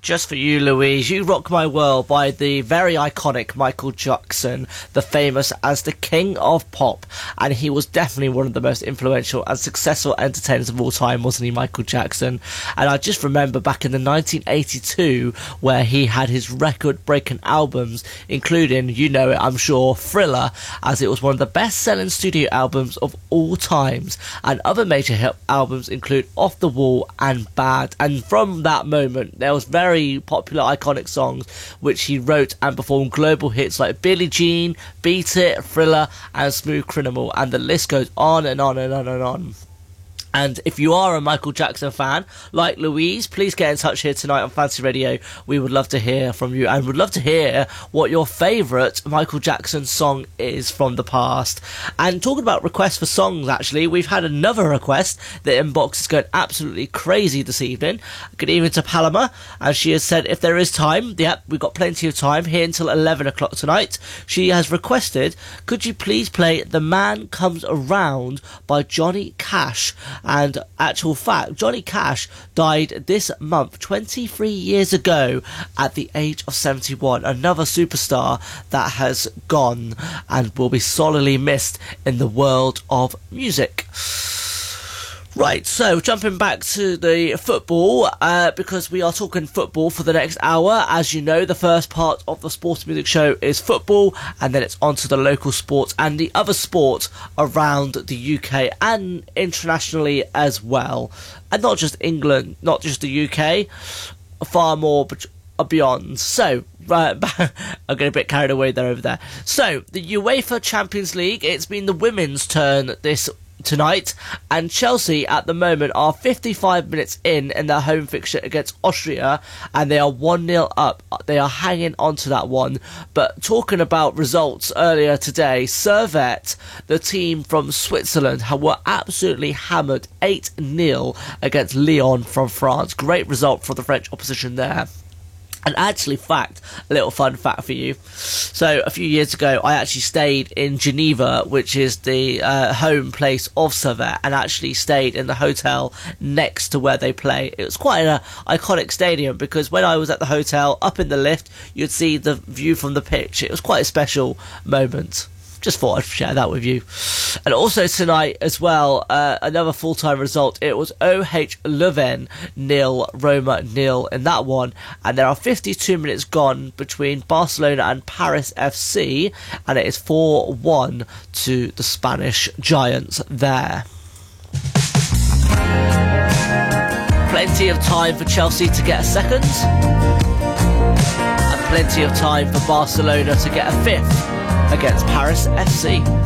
Just for you, Louise, You Rock My World by the very iconic Michael Jackson, the famous as the King of Pop. And he was definitely one of the most influential and successful entertainers of all time, wasn't he, Michael Jackson? And I just remember back in the 1982 where he had his record-breaking albums, including, you know it, I'm sure, Thriller, as it was one of the best-selling studio albums of all times. And other major hit albums include Off the Wall and Bad. And from that moment, there was very popular iconic songs which he wrote and performed global hits like Billie Jean, Beat It, Thriller and Smooth Criminal, and the list goes on and on and on and on. And if you are a Michael Jackson fan, like Louise, please get in touch here tonight on Fantasy Radio. We would love to hear from you and would love to hear what your favourite Michael Jackson song is from the past. And talking about requests for songs, actually, we've had another request. The inbox is going absolutely crazy this evening. Good evening to Paloma, and she has said if there is time, yep, we've got plenty of time here until 11 o'clock tonight. She has requested, could you please play The Man Comes Around by Johnny Cash? And actual fact, Johnny Cash died this month 23 years ago at the age of 71. Another superstar that has gone and will be sorely missed in the world of music. Right, so jumping back to the football, because we are talking football for the next hour. As you know, the first part of the Sports Music Show is football, and then it's on to the local sports and the other sports around the UK and internationally as well. And not just England, not just the UK, far more beyond. So, right, I'm getting a bit carried away there over there. So, the UEFA Champions League, it's been the women's turn tonight, and Chelsea at the moment are 55 minutes in their home fixture against Austria, and they are 1-0 up. They are hanging on to that one. But talking about results earlier today, Servette, the team from Switzerland, were absolutely hammered 8-0 against Lyon from France. Great result for the French opposition there. And actually, a little fun fact for you. So, a few years ago, I actually stayed in Geneva, which is the home place of Servette, and actually stayed in the hotel next to where they play. It was quite an iconic stadium, because when I was at the hotel, up in the lift, you'd see the view from the pitch. It was quite a special moment. Just thought I'd share that with you. And also tonight as well, another full-time result. It was OH Leuven 0, Roma 0 in that one. And there are 52 minutes gone between Barcelona and Paris FC. And it is 4-1 to the Spanish Giants there. Plenty of time for Chelsea to get a second. And plenty of time for Barcelona to get a fifth against Paris FC.